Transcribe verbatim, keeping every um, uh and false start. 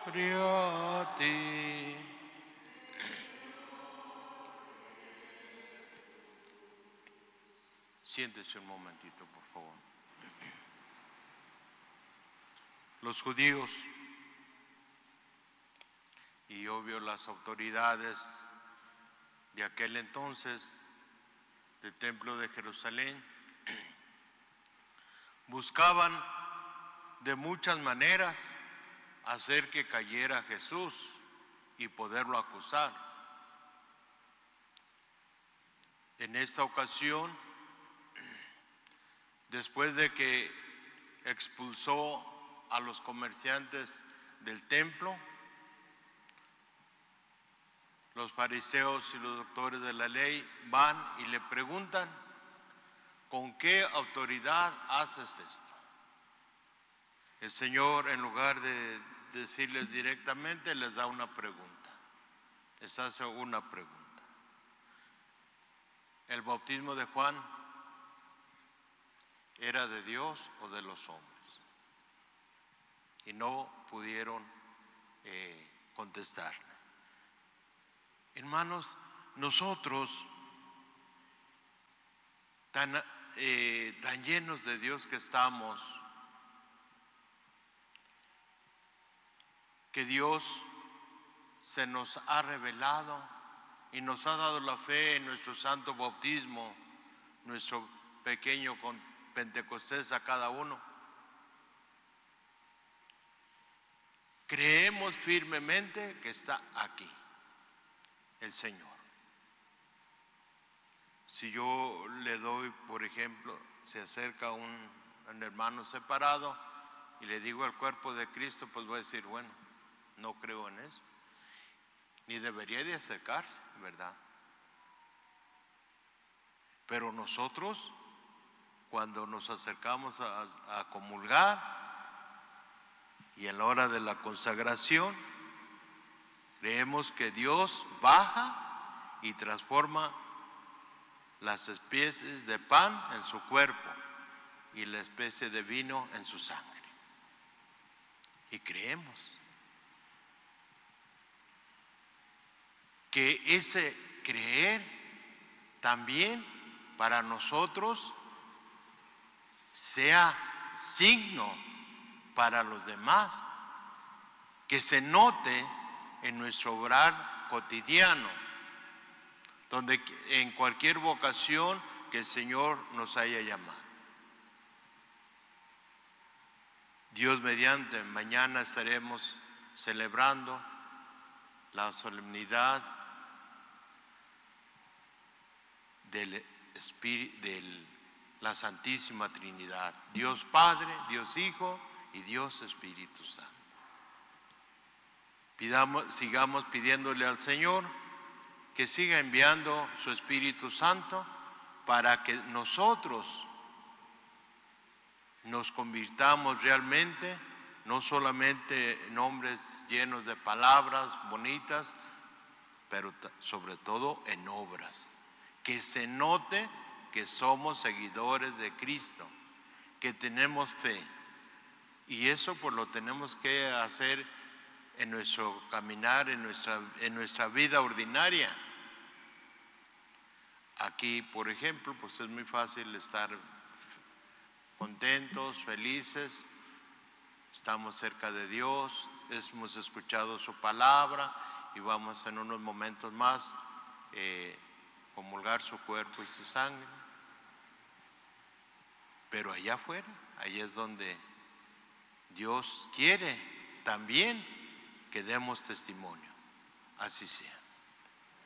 Gloria a ti. Siéntese un momentito, por favor. Los judíos y obvio las autoridades de aquel entonces del Templo de Jerusalén buscaban de muchas maneras hacer que cayera Jesús y poderlo acusar. En esta ocasión, después de que expulsó a los comerciantes del templo, los fariseos y los doctores de la ley van y le preguntan: ¿con qué autoridad haces esto? El Señor, en lugar de decirles directamente, les da una pregunta, les hace una pregunta. ¿El bautismo de Juan era de Dios o de los hombres? Y no pudieron eh, contestar. Hermanos, nosotros, tan, eh, tan llenos de Dios que estamos, que Dios se nos ha revelado y nos ha dado la fe en nuestro santo bautismo, nuestro pequeño Pentecostés a cada uno. Creemos firmemente que está aquí el Señor. Si yo le doy, por ejemplo, se acerca un, un hermano separado y le digo al cuerpo de Cristo, pues voy a decir, bueno, no creo en eso. Ni debería de acercarse, ¿verdad? Pero nosotros, cuando nos acercamos a, a comulgar y en la hora de la consagración, creemos que Dios baja y transforma las especies de pan en su cuerpo y la especie de vino en su sangre. Y creemos que ese creer también para nosotros sea signo para los demás, que se note en nuestro obrar cotidiano, donde en cualquier vocación que el Señor nos haya llamado. Dios mediante, mañana estaremos celebrando la solemnidad del Espíritu, de la Santísima Trinidad, Dios Padre, Dios Hijo y Dios Espíritu Santo. Pidamos, sigamos pidiéndole al Señor que siga enviando su Espíritu Santo para que nosotros nos convirtamos realmente, no solamente en hombres llenos de palabras bonitas, pero sobre todo en obras. Que se note que somos seguidores de Cristo, que tenemos fe. Y eso pues lo tenemos que hacer en nuestro caminar, en nuestra, en nuestra vida ordinaria. Aquí, por ejemplo, pues es muy fácil estar contentos, felices, estamos cerca de Dios, hemos escuchado su palabra y vamos en unos momentos más eh, comulgar su cuerpo y su sangre. Pero allá afuera, ahí es donde Dios quiere también que demos testimonio. Así sea.